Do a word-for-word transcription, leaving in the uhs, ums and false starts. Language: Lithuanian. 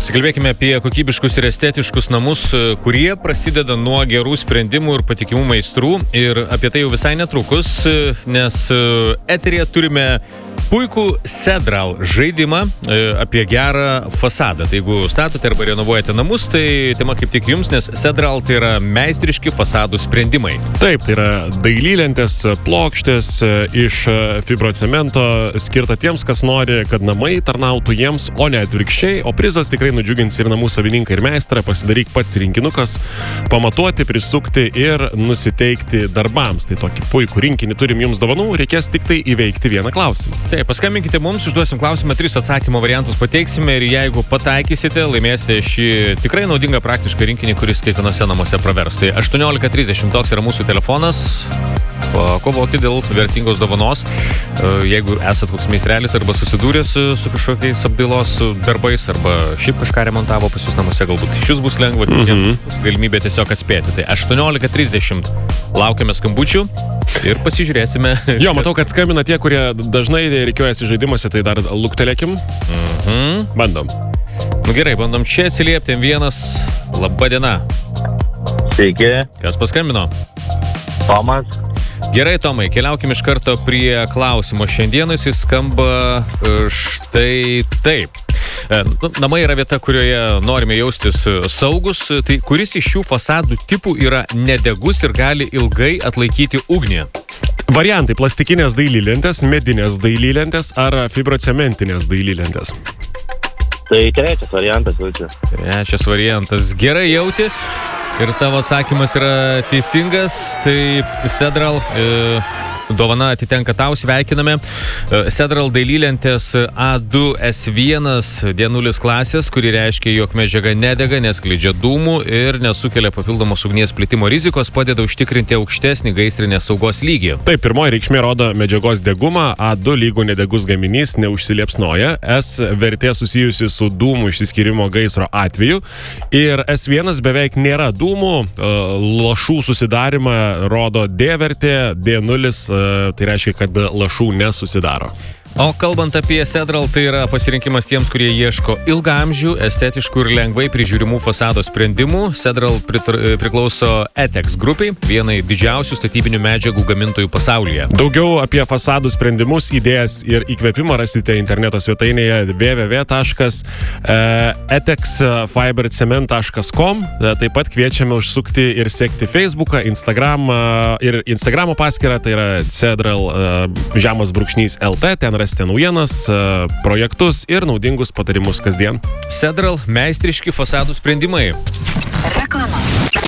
Pasikalbėkime apie kokybiškus ir estetiškus namus, kurie prasideda nuo gerų sprendimų ir patikimų meistrų. Ir apie tai jau visai netrukus, nes eteryje turime puikų Sedral žaidimą apie gerą fasadą. Tai jeigu statote arba renovuojate namus, tai tema kaip tik jums, nes Sedral tai yra meistriški fasadų sprendimai. Taip, tai yra dailylentės, plokštės iš fibrocemento, skirta tiems, kas nori, kad namai tarnautų jiems, o ne atvirkščiai. O prizas tikrai nudžiugins ir namų savininką, ir meistrą. Pasidaryk pats rinkinukas, pamatuoti, prisukti ir nusiteikti darbams. Tai tokį puikų rinkinį turim jums dovanų, reikės tik tai įveikti vieną klausimą. Taip, paskambinkite mums, užduosim klausimą, tris atsakymo variantus pateiksime ir jeigu pataikysite, laimėsite šį tikrai naudingą praktišką rinkinį, kuris kiekvienose namuose pravers. Tai aštuoniolika trisdešimt toks yra mūsų telefonas. Kovokit dėl vertingos dovanos. Jeigu esat koks meistrelis arba susidūrė su, su kažkokiais apdailos darbais arba šiaip kažką remontavo pas jūs namuose, galbūt iš jūs bus lengva, mm-hmm. bus galimybė tiesiog atspėti. Tai aštuoniolika trisdešimt laukiame skambučių ir pasižiūrėsime. Jo, matau, kad skambina tie, kurie dažnai reikiuojasi žaidimuose, tai dar luktelėkim. Mhm. Bandom. Nu gerai, bandom čia atsiliepti. Vienas. Labą dieną. Sveiki. Kas paskambino? Tomas. Gerai, Tomai, keliaukim iš karto prie klausimo. Šiandien jis skamba štai taip. Namai yra vieta, kurioje norime jaustis saugus. Tai kuris iš šių fasadų tipų yra nedegus ir gali ilgai atlaikyti ugnį? Variantai: plastikinės dailylentės, medinės dailylentės ar fibrocementinės dailylentės? Tai trečias variantas, jaučiu. Trečias variantas. Gerai jauti. Ir tavo atsakymas yra teisingas. Tai Sedral e, dovana atitenka tau, sveikiname. Sedral dailylentės A du S vienas D nulis klasės, kuri reiškia, jog medžiaga nedega, neskleidžia dūmų ir nesukelia papildomos ugnies plitimo rizikos, padeda užtikrinti aukštesnį gaisrinės saugos lygį. Taip, pirmoji reikšmė rodo medžiagos degumą, A du lygų nedegus gaminys neužsiliepsnoja, S vertė susijusi su dūmų išsiskyrimo gaisro atveju ir S vienas beveik nėra dūmų, lašų susidarimą rodo D vertė, D nulis tai reiškia, kad lašų nesusidaro. O kalbant apie Sedral, tai yra pasirinkimas tiems, kurie ieško ilgaamžių, estetiškų ir lengvai prižiūrimų fasado sprendimų. Sedral pritr, priklauso Etex grupiai, vienai didžiausių statybinių medžiagų gamintojų pasaulyje. Daugiau apie fasadų sprendimus, idėjas ir įkvėpimą rasite interneto svetainėje w w w taškas etex fiber cement taškas com. Taip pat kviečiame užsukti ir sekti Facebooką, Instagram ir Instagramo paskyrą, tai yra Sedral žemas brūkšnys L T, ten rasite naujienas, projektus ir naudingus patarimus kasdien. Sedral meistriški fasadų sprendimai. Reklama.